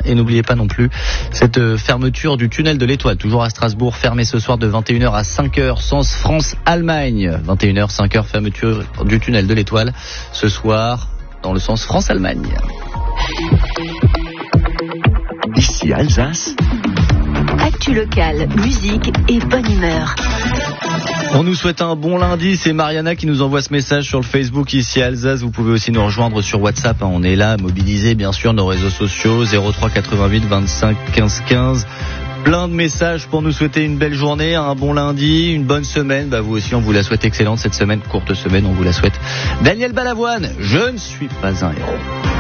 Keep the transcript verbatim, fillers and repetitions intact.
Et n'oubliez pas non plus cette fermeture du tunnel de l'Étoile, toujours à Strasbourg, fermé ce soir de vingt et une heures à cinq heures, sens France-Allemagne. vingt et une heures, cinq heures, fermeture du tunnel de l'Étoile ce soir dans le sens France-Allemagne. Ici Alsace. Actu locale, musique et bonne humeur. On nous souhaite un bon lundi, c'est Mariana qui nous envoie ce message sur le Facebook ici à Alsace. Vous pouvez aussi nous rejoindre sur WhatsApp, on est là, mobilisés bien sûr, nos réseaux sociaux, zéro trois quatre-vingt-huit vingt-cinq quinze quinze. Plein de messages pour nous souhaiter une belle journée, un bon lundi, une bonne semaine. Bah vous aussi, on vous la souhaite excellente cette semaine, courte semaine, on vous la souhaite. Daniel Balavoine, je ne suis pas un héros.